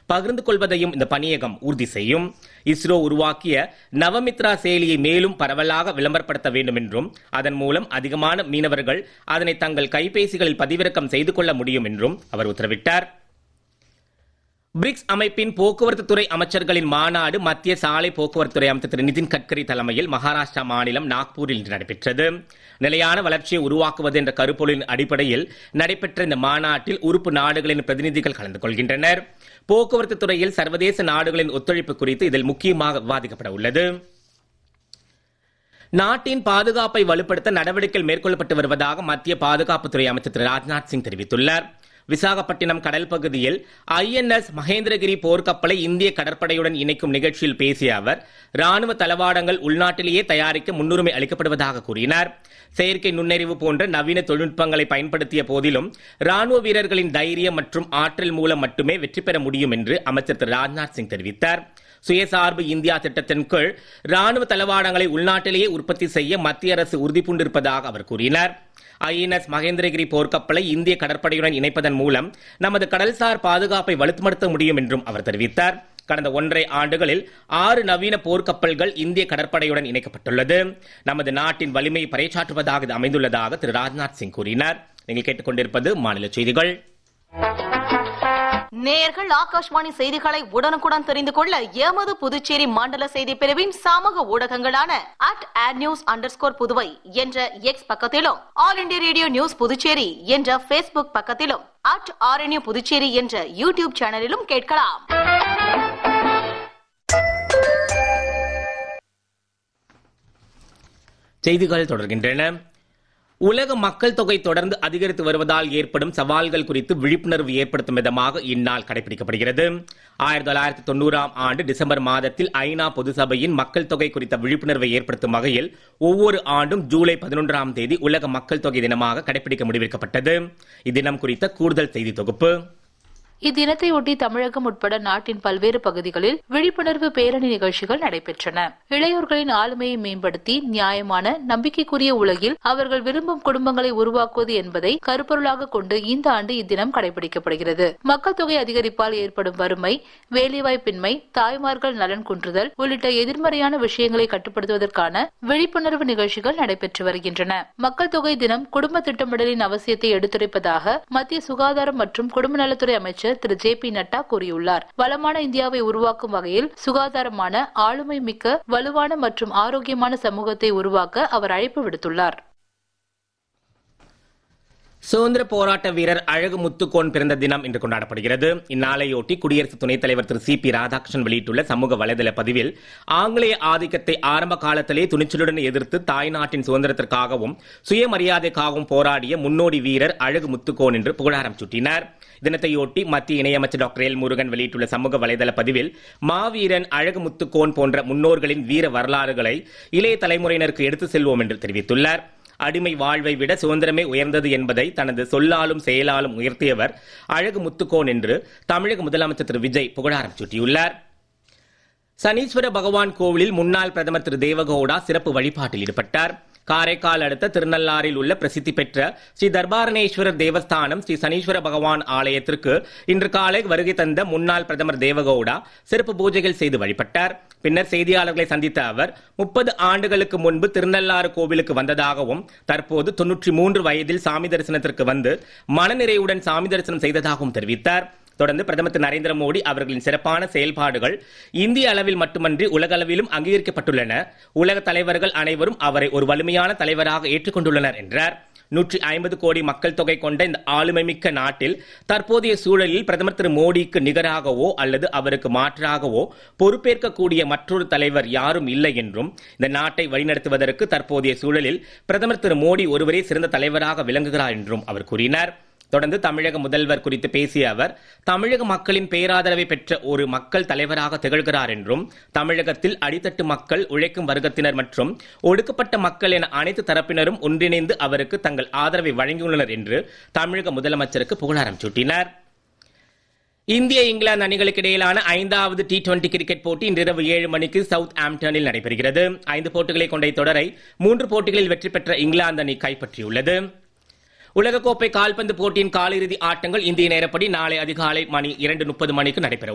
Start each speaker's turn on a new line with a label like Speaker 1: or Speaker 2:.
Speaker 1: பகிர்ந்து கொள்வதையும் இந்த பணியகம் உறுதி செய்யும். இஸ்ரோ உருவாக்கிய நவமித்ரா செயலியை மேலும் பரவலாக விளம்பரப்படுத்த வேண்டும் என்றும் அதன் மூலம் அதிகமான மீனவர்கள் அதனை தங்கள் கைபேசிகளில் பதிவிறக்கம் செய்து கொள்ள முடியும் என்றும் அவர் உத்தரவிட்டார். பிரிக்ஸ் அமைப்பின் போக்குவரத்து துறை அமைச்சர்களின் மாநாடு மத்திய சாலை போக்குவரத்து துறை அமைச்சர் திரு நிதின் கட்கரி தலைமையில் மகாராஷ்டிரா மாநிலம் நாக்பூரில் இன்று நடைபெற்றது. நிலையான வளர்ச்சியை உருவாக்குவது என்ற கருப்பொருளின் அடிப்படையில் நடைபெற்ற இந்த மாநாட்டில் உறுப்பு நாடுகளின் பிரதிநிதிகள் கலந்து கொள்கின்றனர். போக்குவரத்து துறையில் சர்வதேச நாடுகளின் ஒத்துழைப்பு குறித்து இதில் முக்கியமாக விவாதிக்கப்பட உள்ளது. நாட்டின் பாதுகாப்பை வலுப்படுத்த நடவடிக்கைகள் மேற்கொள்ளப்பட்டு வருவதாக மத்திய பாதுகாப்புத்துறை அமைச்சர் திரு ராஜ்நாத் சிங் தெரிவித்துள்ளார். விசாகப்பட்டினம் கடல் பகுதியில் INS மகேந்திரகிரி போர்க்கப்பலை இந்திய கடற்படையுடன் இணைக்கும் நிகழ்ச்சியில் பேசிய அவர், ராணுவ தளவாடங்கள் உள்நாட்டிலேயே தயாரிக்க முன்னுரிமை அளிக்கப்படுவதாக கூறினார். செயற்கை நுண்ணறிவு போன்ற நவீன தொழில்நுட்பங்களை பயன்படுத்திய போதிலும் ராணுவ வீரர்களின் தைரியம் மற்றும் ஆற்றல் மூலம் மட்டுமே வெற்றி பெற முடியும் என்று அமைச்சர் திரு ராஜ்நாத் சிங் தெரிவித்தார். சுயசார்பு இந்தியா திட்டத்தின் கீழ் ராணுவ தளவாடங்களை உள்நாட்டிலேயே உற்பத்தி செய்ய மத்திய அரசு உறுதிபூண்டிருப்பதாக அவர் கூறினார். INS மகேந்திரகிரி போர்க்கப்பலை இந்திய கடற்படையுடன் இணைப்பதன் மூலம் நமது கடல்சார் பாதுகாப்பை வலுப்படுத்த முடியும் என்றும் அவர் தெரிவித்தார். கடந்த 1.5 ஆண்டுகளில் 6 நவீன போர்க்கப்பல்கள் இந்திய கடற்படையுடன் இணைக்கப்பட்டுள்ளது. நமது நாட்டின் வலிமையை பறைசாற்றுவதாக இது அமைந்துள்ளதாக திரு ராஜ்நாத் சிங் கூறினார். நீங்கள் கேட்டுக்கொண்டிருப்பது மாநில செய்திகள்.
Speaker 2: நேயர்கள் ஆகாஷ்வாணி செய்திகளை உடனுக்குடன் தெரிந்து கொள்ள எமது புதுச்சேரி மண்டல செய்தி பிரிவின் சமூக ஊடகங்களான @adnews_புதுவை என்ற எக்ஸ் பக்கத்திலும், all India radio news Puducherry என்ற Facebook பக்கத்திலும், @RNU புதுச்சேரி என்ற யூடியூப் சேனலிலும் கேட்கலாம்.
Speaker 1: செய்திகள் தொடர்கின்றன. உலக மக்கள் தொகை தொடர்ந்து அதிகரித்து வருவதால் ஏற்படும் சவால்கள் குறித்து விழிப்புணர்வு ஏற்படுத்தும் விதமாக இந்நாள் கடைபிடிக்கப்படுகிறது. 1990ஆம் ஆண்டு டிசம்பர் மாதத்தில் ஐநா பொது சபையின் மக்கள் தொகை குறித்த விழிப்புணர்வை ஏற்படுத்தும் வகையில் ஒவ்வொரு ஆண்டும் ஜூலை 11ஆம் தேதி உலக மக்கள் தொகை தினமாக கடைபிடிக்க முடிவெடுக்கப்பட்டது. இத்தினம் குறித்த கூடுதல் செய்தி தொகுப்பு.
Speaker 3: இத்தினத்தையொட்டி தமிழகம் உட்பட நாட்டின் பல்வேறு பகுதிகளில் விழிப்புணர்வு பேரணி நிகழ்ச்சிகள் நடைபெற்றன. இளையோர்களின் ஆளுமையை மேம்படுத்தி நியாயமான நம்பிக்கைக்குரிய உலகில் அவர்கள் விரும்பும் குடும்பங்களை உருவாக்குவது என்பதை கருப்பொருளாக கொண்டு இந்த ஆண்டு இத்தினம் கடைபிடிக்கப்படுகிறது. மக்கள் தொகை அதிகரிப்பால் ஏற்படும் வறுமை, வேலைவாய்ப்பின்மை, தாய்மார்கள் நலன் குன்றுதல் உள்ளிட்ட எதிர்மறையான விஷயங்களை கட்டுப்படுத்துவதற்கான விழிப்புணர்வு நிகழ்ச்சிகள் நடைபெற்று வருகின்றன. மக்கள் தொகை தினம் குடும்ப திட்டமிடலின் அவசியத்தை எடுத்துரைப்பதாக மத்திய சுகாதாரம் மற்றும் குடும்ப நலத்துறை அமைச்சர் திரு JP நட்டா கூறியுள்ளார். வளமான இந்தியாவை உருவாக்கும் வகையில் சுகாதாரமான, ஆளுமை மிக்க, வலுவான மற்றும் ஆரோக்கியமான சமூகத்தை உருவாக்க அவர் அழைப்பு விடுத்துள்ளார்.
Speaker 1: சுதந்திர போராட்ட வீரர் அழகு முத்துக்கோன் பிறந்த தினம் இன்று கொண்டாடப்படுகிறது. இந்நாளையொட்டி குடியரசு துணைத் தலைவர் திரு CP ராதாகிருஷ்ணன் வெளியிட்டுள்ள சமூக வலைதள பதிவில், ஆங்கிலேய ஆதிக்கத்தை ஆரம்ப காலத்திலே துணிச்சலுடன் எதிர்த்து தாய்நாட்டின் சுதந்திரத்திற்காகவும் சுயமரியாதைக்காகவும் போராடிய முன்னோடி வீரர் அழகு முத்துக்கோன் என்று புகழாரம் சூட்டினார். தினத்தையொட்டி மத்திய இணையமைச்சர் டாக்டர் எல் முருகன் வெளியிட்டுள்ள சமூக வலைதள பதிவில், மாவீரன் அழகு முத்துக்கோன் போன்ற முன்னோர்களின் வீர வரலாறுகளை இளைய தலைமுறையினருக்கு எடுத்து செல்வோம் என்று தெரிவித்துள்ளார். அடிமை வாழ்வை விட சுதந்திரமே உயர்ந்தது என்பதை தனது சொல்லாலும் செயலாலும் உயர்த்தியவர் அழகு முத்துக்கோன் என்று தமிழக முதலமைச்சர் திரு விஜய் புகழாரம் சூட்டியுள்ளார். சனீஸ்வர பகவான் கோவிலில் முன்னாள் பிரதமர் திரு தேவகவுடா சிறப்பு வழிபாட்டில் ஈடுபட்டார். காரைக்கால் அடுத்த திருநள்ளாறில் உள்ள பிரசித்தி பெற்ற ஸ்ரீ தர்பாரணேஸ்வரர் தேவஸ்தானம் ஸ்ரீ சனீஸ்வர பகவான் ஆலயத்திற்கு இன்று காலை வருகை தந்த முன்னாள் பிரதமர் தேவகவுடா சிறப்பு பூஜைகள் செய்து வழிபட்டார். பின்னர் செய்தியாளர்களை சந்தித்த அவர் 30 ஆண்டுகளுக்கு முன்பு திருநள்ளாறு கோவிலுக்கு வந்ததாகவும் தற்போது 93 வயதில் சாமி தரிசனத்திற்கு வந்து மனநிறைவுடன் சாமி தரிசனம் செய்ததாகவும் தெரிவித்தார். தொடர்ந்து பிரதமர் திரு நரேந்திர மோடி அவர்களின் சிறப்பான செயல்பாடுகள் இந்திய அளவில் மட்டுமன்றி உலக அளவிலும் அங்கீகரிக்கப்பட்டுள்ளன. உலக தலைவர்கள் அனைவரும் அவரை ஒரு வலிமையான தலைவராக ஏற்றுக்கொண்டுள்ளனர் என்றார். 150 கோடி மக்கள் தொகை கொண்ட இந்த ஆளுமைமிக்க நாட்டில் தற்போதைய சூழலில் பிரதமர் திரு மோடிக்கு நிகராகவோ அல்லது அவருக்கு மாற்றாகவோ பொறுப்பேற்கக்கூடிய மற்றொரு தலைவர் யாரும் இல்லை என்றும், இந்த நாட்டை வழிநடத்துவதற்கு தற்போதைய சூழலில் பிரதமர் திரு மோடி ஒருவரே சிறந்த தலைவராக விளங்குகிறார் என்றும் அவர் கூறினார். தொடர்ந்து தமிழக முதல்வர் குறித்து பேசிய அவர், தமிழக மக்களின் பேராதரவை பெற்ற ஒரு மக்கள் தலைவராக திகழ்கிறார் என்றும், தமிழகத்தில் அடித்தட்டு மக்கள், உழைக்கும் வர்க்கத்தினர் மற்றும் ஒடுக்கப்பட்ட மக்கள் என அனைத்து தரப்பினரும் ஒன்றிணைந்து அவருக்கு தங்கள் ஆதரவை வழங்கியுள்ளனர் என்று தமிழக முதலமைச்சருக்கு புகழாரம் சூட்டினார். இந்திய இங்கிலாந்து அணிகளுக்கு இடையிலான 5வது T20 கிரிக்கெட் போட்டி இன்றிரவு 7 மணிக்கு சவுத் ஆம்டனில் நடைபெறுகிறது. 5 போட்டிகளை கொண்ட தொடரை 3 போட்டிகளில் வெற்றி பெற்ற இங்கிலாந்து அணி கைப்பற்றியுள்ளது. உலகக்கோப்பை கால்பந்து போட்டியின் காலிறுதி ஆட்டங்கள் இந்திய நேரப்படி நாளை அதிகாலை 2:30 மணிக்கு நடைபெற